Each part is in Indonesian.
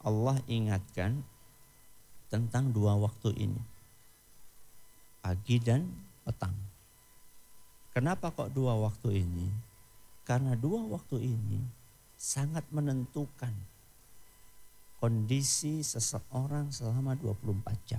Allah ingatkan tentang dua waktu ini, pagi dan petang. Kenapa kok dua waktu ini? Karena dua waktu ini sangat menentukan kondisi seseorang selama 24 jam.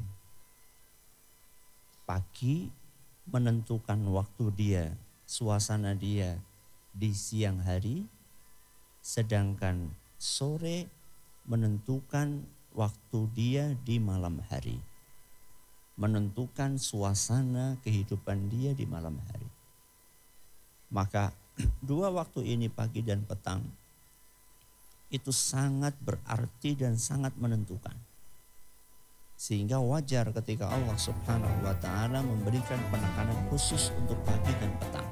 Pagi menentukan waktu dia, suasana dia di siang hari, sedangkan sore menentukan waktu dia di malam hari. Menentukan suasana kehidupan dia di malam hari. Maka dua waktu ini, pagi dan petang, itu sangat berarti dan sangat menentukan. Sehingga wajar ketika Allah Subhanahu wa ta'ala memberikan penekanan khusus untuk pagi dan petang.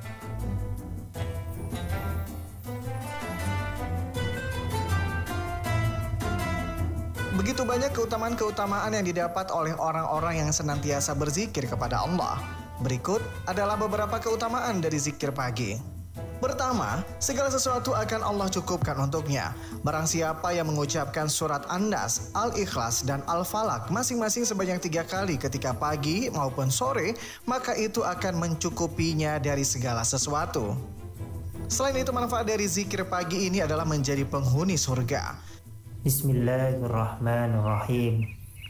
Begitu banyak keutamaan-keutamaan yang didapat oleh orang-orang yang senantiasa berzikir kepada Allah. Berikut adalah beberapa keutamaan dari zikir pagi. Pertama, segala sesuatu akan Allah cukupkan untuknya. Barang siapa yang mengucapkan surat An-Nas, Al-Ikhlas, dan Al-Falaq masing-masing sebanyak 3 kali ketika pagi maupun sore, maka itu akan mencukupinya dari segala sesuatu. Selain itu, manfaat dari zikir pagi ini adalah menjadi penghuni surga. Bismillahirrahmanirrahim.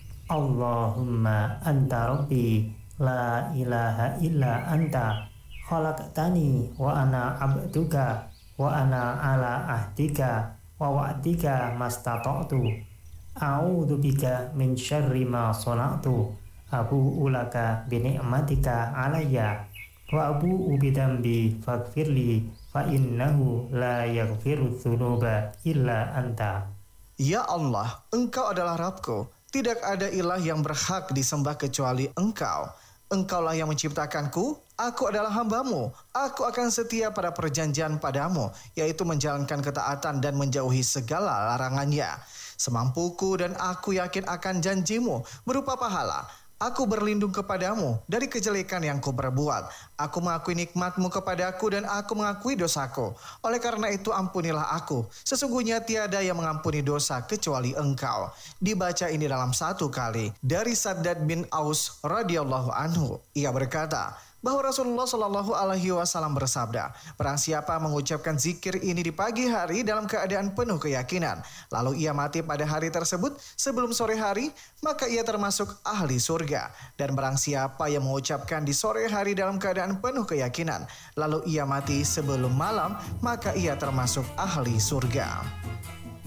Allahumma anta rabbi la ilaha illa anta khalaqtani wa ana abduka wa ana ala ahdika wa wa'dika mastata'tu a'udzu bika min syarri ma sana'tu abu'u laka bi ni'matika alayya wa abu'u bi dzambi faghfirli fa innahu la yaghfiru dzunuba illa anta. Ya Allah, Engkau adalah Rabbku. Tidak ada ilah yang berhak disembah kecuali Engkau. Engkaulah yang menciptakanku, aku adalah hamba-Mu. Aku akan setia pada perjanjian padamu, yaitu menjalankan ketaatan dan menjauhi segala larangannya. Semampuku dan aku yakin akan janji-Mu berupa pahala. Aku berlindung kepadamu dari kejelekan yang kuperbuat. Aku mengakui nikmat-Mu kepadaku dan aku mengakui dosaku. Oleh karena itu ampunilah aku. Sesungguhnya tiada yang mengampuni dosa kecuali Engkau. Dibaca ini dalam 1 kali. Dari Saddad bin Aus radhiyallahu anhu, ia berkata bahwa Rasulullah Shallallahu Alaihi Wasallam bersabda, barang siapa mengucapkan zikir ini di pagi hari dalam keadaan penuh keyakinan, lalu ia mati pada hari tersebut sebelum sore hari, maka ia termasuk ahli surga. Dan barang siapa yang mengucapkan di sore hari dalam keadaan penuh keyakinan, lalu ia mati sebelum malam, maka ia termasuk ahli surga.